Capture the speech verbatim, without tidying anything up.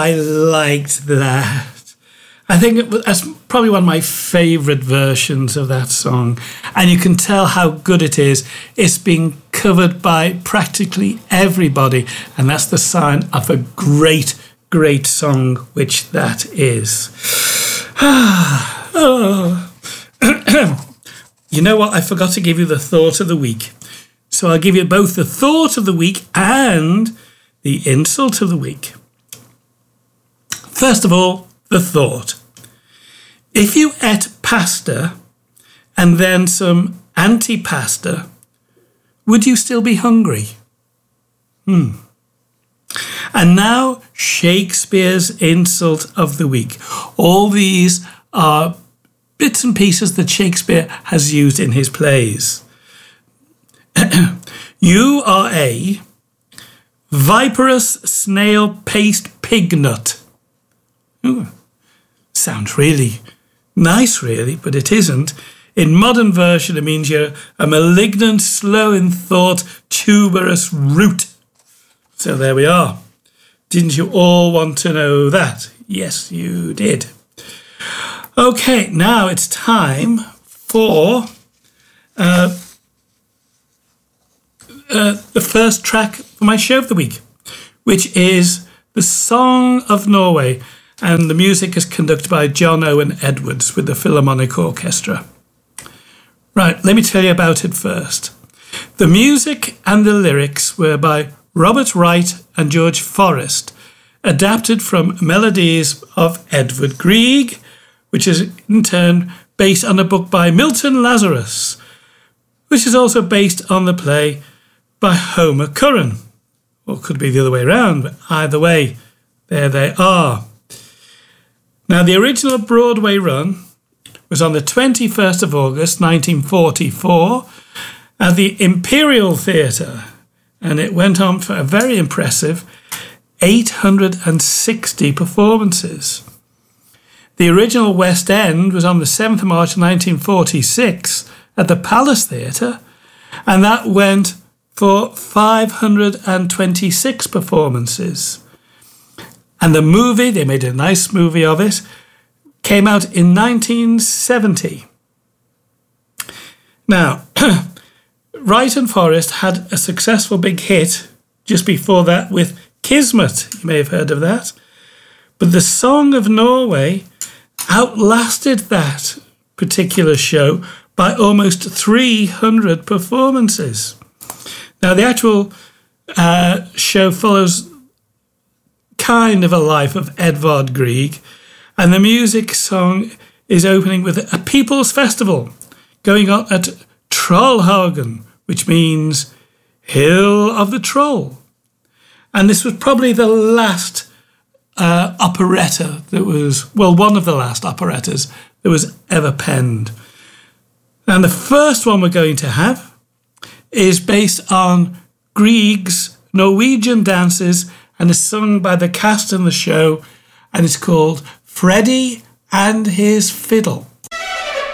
I liked that. I think it was, that's probably one of my favourite versions of that song. And you can tell how good it is. It's being covered by practically everybody. And that's the sign of a great, great song, which that is. Oh. You know what? I forgot to give you the thought of the week. So I'll give you both the thought of the week and the insult of the week. First of all, the thought. If you ate pasta and then some antipasta, would you still be hungry? Hmm. And now Shakespeare's insult of the week. All these are bits and pieces that Shakespeare has used in his plays. You are a viperous snail paste pig nut. Ooh, sounds really nice, really, but it isn't. In modern version, it means you're a malignant, slow in thought, tuberous root. So there we are. Didn't you all want to know that? Yes, you did. Okay, now it's time for uh, uh, the first track for my show of the week, which is The Song of Norway, and the music is conducted by John Owen Edwards with the Philharmonic Orchestra. Right, let me tell you about it first. The music and the lyrics were by Robert Wright and George Forrest, adapted from melodies of Edvard Grieg, which is in turn based on a book by Milton Lazarus, which is also based on the play by Homer Curran. Or it could be the other way around, but either way, there they are. Now, the original Broadway run was on the twenty-first of August, nineteen forty-four, at the Imperial Theatre, and it went on for a very impressive eight hundred sixty performances. The original West End was on the seventh of March, nineteen forty-six, at the Palace Theatre, and that went for five hundred twenty-six performances. And the movie, they made a nice movie of it, came out in nineteen seventy. Now, Wright and Forrest had a successful big hit just before that with Kismet. You may have heard of that. But The Song of Norway outlasted that particular show by almost three hundred performances. Now, the actual uh, show follows kind of a life of Edvard Grieg, and the music song is opening with a People's Festival going on at Trollhagen, which means Hill of the Troll. And this was probably the last uh, operetta that was, well, one of the last operettas that was ever penned. And the first one we're going to have is based on Grieg's Norwegian dances and is sung by the cast in the show, and it's called Freddie and His Fiddle.